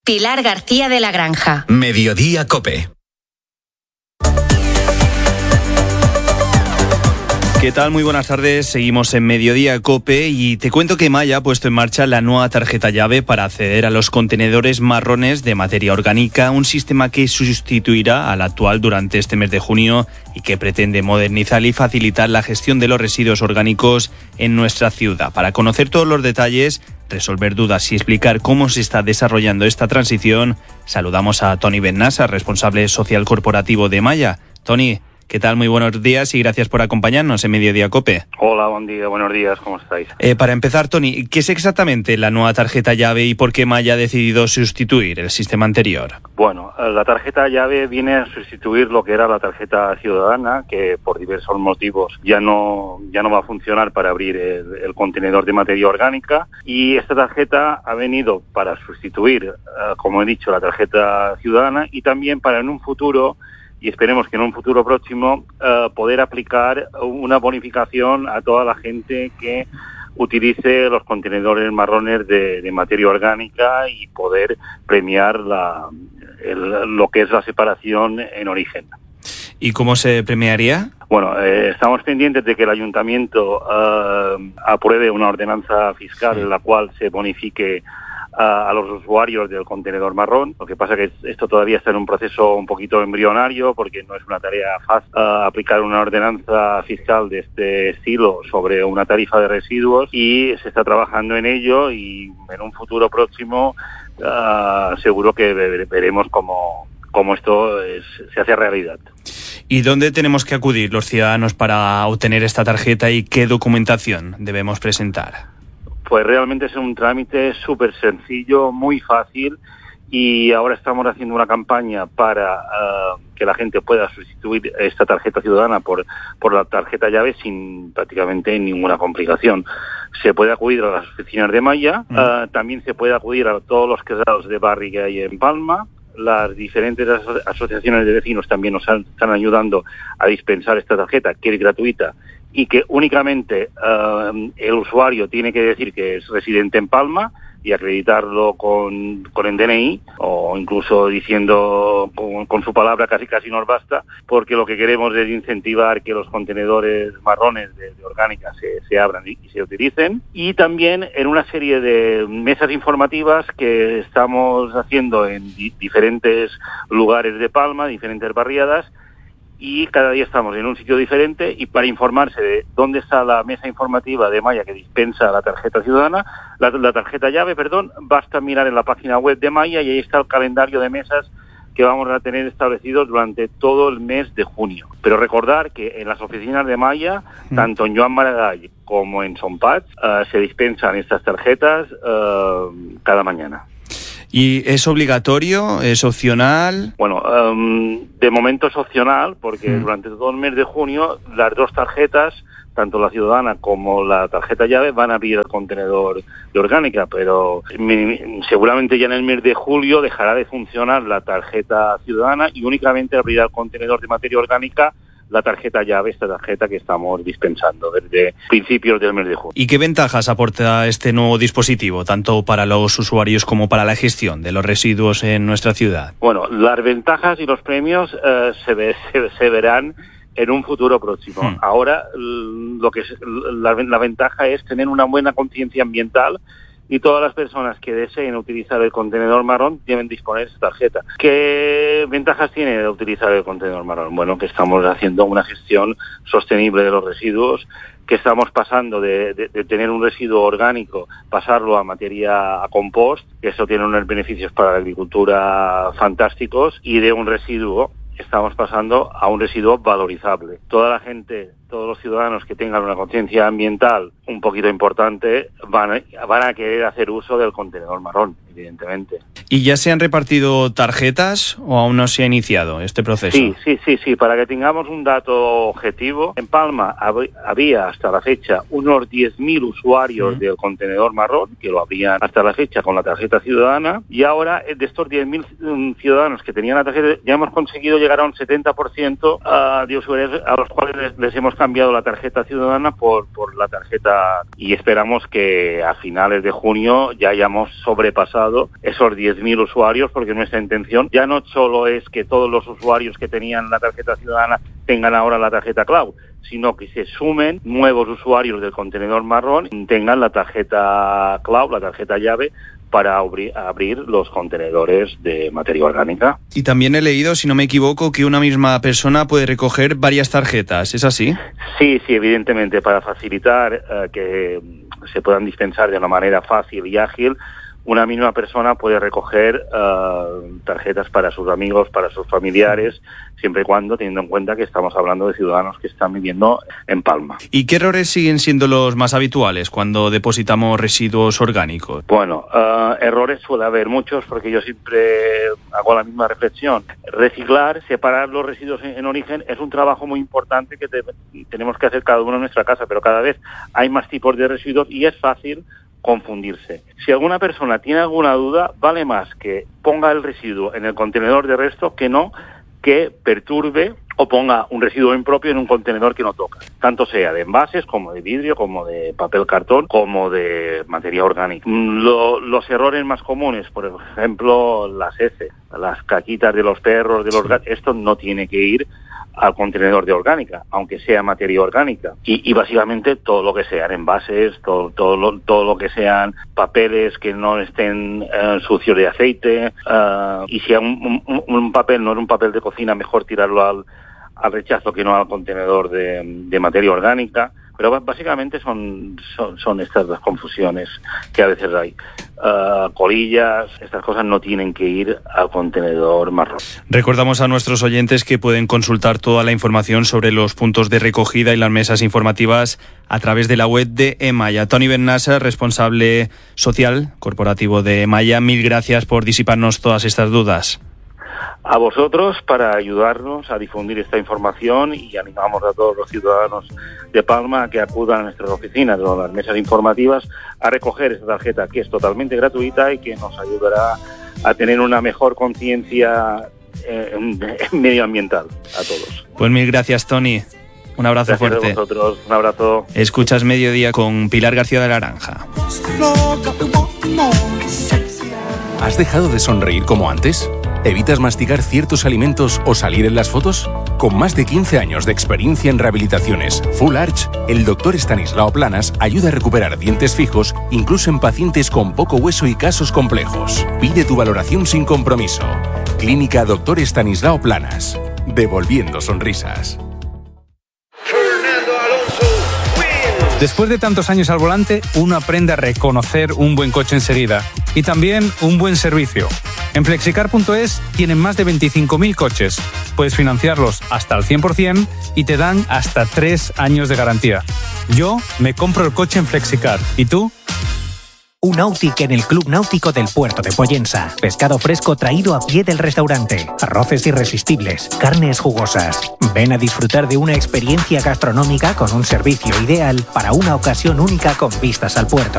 Pilar García de la Granja. Mediodía COPE. ¿Qué tal? Muy buenas tardes. Seguimos en Mediodía COPE y te cuento que Malla ha puesto en marcha la nueva tarjeta llave para acceder a los contenedores marrones de materia orgánica, un sistema que sustituirá al actual durante este mes de junio y que pretende modernizar y facilitar la gestión de los residuos orgánicos en nuestra ciudad. Para conocer todos los detalles, resolver dudas y explicar cómo se está desarrollando esta transición, saludamos a Toni Bennasa, responsable social corporativo de Malla. Toni, ¿qué tal? Muy buenos días y gracias por acompañarnos en Mediodía COPE. Hola, buen día, buenos días, ¿cómo estáis? Para empezar, Toni, ¿qué es exactamente la nueva tarjeta llave y por qué Malla ha decidido sustituir el sistema anterior? Bueno, la tarjeta llave viene a sustituir lo que era la tarjeta ciudadana, que por diversos motivos ya no va a funcionar para abrir el contenedor de materia orgánica, y esta tarjeta ha venido para sustituir, como he dicho, la tarjeta ciudadana y también para en un futuro, y esperemos que en un futuro próximo, poder aplicar una bonificación a toda la gente que utilice los contenedores marrones de materia orgánica y poder premiar lo que es la separación en origen. ¿Y cómo se premiaría? Bueno, estamos pendientes de que el ayuntamiento apruebe una ordenanza fiscal en la cual se bonifique a los usuarios del contenedor marrón. Lo que pasa es que esto todavía está en un proceso un poquito embrionario porque no es una tarea fácil aplicar una ordenanza fiscal de este estilo sobre una tarifa de residuos, y se está trabajando en ello y en un futuro próximo seguro que veremos cómo esto se hace realidad. ¿Y dónde tenemos que acudir los ciudadanos para obtener esta tarjeta y qué documentación debemos presentar? Pues realmente es un trámite súper sencillo, muy fácil, y ahora estamos haciendo una campaña para que la gente pueda sustituir esta tarjeta ciudadana por la tarjeta llave sin prácticamente ninguna complicación. Se puede acudir a las oficinas de Malla, también se puede acudir a todos los quedados de barri que hay en Palma. Las diferentes asociaciones de vecinos también nos están ayudando a dispensar esta tarjeta, que es gratuita y que únicamente el usuario tiene que decir que es residente en Palma y acreditarlo con el DNI, o incluso diciendo con su palabra casi nos basta, porque lo que queremos es incentivar que los contenedores marrones de orgánica se abran y se utilicen. Y también en una serie de mesas informativas que estamos haciendo en diferentes lugares de Palma, diferentes barriadas, y cada día estamos en un sitio diferente, y para informarse de dónde está la mesa informativa de Malla que dispensa la tarjeta ciudadana, la tarjeta llave, basta mirar en la página web de Malla y ahí está el calendario de mesas que vamos a tener establecidos durante todo el mes de junio. Pero recordar que en las oficinas de Malla, tanto en Joan Maragall como en Son Pats, se dispensan estas tarjetas cada mañana. ¿Y es obligatorio? ¿Es opcional? Bueno, de momento es opcional porque durante todo el mes de junio las dos tarjetas, tanto la ciudadana como la tarjeta llave, van a abrir el contenedor de orgánica, pero seguramente ya en el mes de julio dejará de funcionar la tarjeta ciudadana y únicamente abrirá el contenedor de materia orgánica la tarjeta llave, esta tarjeta que estamos dispensando desde principios del mes de junio. ¿Y qué ventajas aporta este nuevo dispositivo, tanto para los usuarios como para la gestión de los residuos en nuestra ciudad? Bueno, las ventajas y los premios se verán en un futuro próximo. Ahora, la ventaja es tener una buena conciencia ambiental, y todas las personas que deseen utilizar el contenedor marrón deben disponer de esta tarjeta. ¿Qué ventajas tiene de utilizar el contenedor marrón? Bueno, que estamos haciendo una gestión sostenible de los residuos, que estamos pasando de tener un residuo orgánico, pasarlo a materia a compost, que eso tiene unos beneficios para la agricultura fantásticos, y de un residuo estamos pasando a un residuo valorizable. Toda la gente, todos los ciudadanos que tengan una conciencia ambiental un poquito importante van a querer hacer uso del contenedor marrón, evidentemente. ¿Y ya se han repartido tarjetas o aún no se ha iniciado este proceso? Sí. Para que tengamos un dato objetivo, en Palma había hasta la fecha unos 10.000 usuarios del contenedor marrón, que lo habían hasta la fecha con la tarjeta ciudadana, y ahora de estos 10.000 ciudadanos que tenían la tarjeta ya hemos conseguido llegar a un 70% de usuarios a los cuales les hemos cambiado la tarjeta ciudadana por la tarjeta y esperamos que a finales de junio ya hayamos sobrepasado esos 10.000 usuarios, porque nuestra intención ya no solo es que todos los usuarios que tenían la tarjeta ciudadana tengan ahora la tarjeta cloud, sino que se sumen nuevos usuarios del contenedor marrón y tengan la tarjeta cloud, la tarjeta llave, para abrir los contenedores de materia orgánica. Y también he leído, si no me equivoco, que una misma persona puede recoger varias tarjetas, ¿es así? Sí, evidentemente, para facilitar que se puedan dispensar de una manera fácil y ágil, una misma persona puede recoger tarjetas para sus amigos, para sus familiares, siempre y cuando, teniendo en cuenta que estamos hablando de ciudadanos que están viviendo en Palma. ¿Y qué errores siguen siendo los más habituales cuando depositamos residuos orgánicos? Bueno, errores suele haber muchos, porque yo siempre hago la misma reflexión. Reciclar, separar los residuos en origen es un trabajo muy importante que tenemos que hacer cada uno en nuestra casa, pero cada vez hay más tipos de residuos y es fácil confundirse. Si alguna persona tiene alguna duda, vale más que ponga el residuo en el contenedor de resto que no que perturbe o ponga un residuo impropio en un contenedor que no toca, tanto sea de envases como de vidrio, como de papel cartón, como de materia orgánica. Los errores más comunes, por ejemplo, las heces, las caquitas de los perros, de los gatos, esto no tiene que ir al contenedor de orgánica, aunque sea materia orgánica. Y básicamente todo lo que sean envases, todo lo que sean papeles que no estén sucios de aceite, y si un papel no es un papel de cocina, mejor tirarlo al rechazo que no al contenedor de materia orgánica. Pero básicamente son estas las confusiones que a veces hay. Colillas, estas cosas no tienen que ir al contenedor marrón. Recordamos a nuestros oyentes que pueden consultar toda la información sobre los puntos de recogida y las mesas informativas a través de la web de Emaya. Toni Bennasa, responsable social corporativo de Emaya, mil gracias por disiparnos todas estas dudas. A vosotros para ayudarnos a difundir esta información, y animamos a todos los ciudadanos de Palma a que acudan a nuestras oficinas o a las mesas informativas a recoger esta tarjeta, que es totalmente gratuita y que nos ayudará a tener una mejor conciencia medioambiental a todos. Pues mil gracias, Toni. Un abrazo fuerte. Gracias a vosotros. Un abrazo. Escuchas Mediodía con Pilar García de la Granja. ¿Has dejado de sonreír como antes? ¿Evitas masticar ciertos alimentos o salir en las fotos? Con más de 15 años de experiencia en rehabilitaciones Full Arch, el Dr. Estanislao Planas ayuda a recuperar dientes fijos, incluso en pacientes con poco hueso y casos complejos. Pide tu valoración sin compromiso. Clínica Dr. Estanislao Planas. Devolviendo sonrisas. Después de tantos años al volante, uno aprende a reconocer un buen coche enseguida y también un buen servicio. En Flexicar.es tienen más de 25.000 coches. Puedes financiarlos hasta el 100% y te dan hasta 3 años de garantía. Yo me compro el coche en Flexicar. ¿Y tú? Un Nautic en el Club Náutico del Puerto de Pollensa. Pescado fresco traído a pie del restaurante. Arroces irresistibles. Carnes jugosas. Ven a disfrutar de una experiencia gastronómica con un servicio ideal para una ocasión única con vistas al puerto.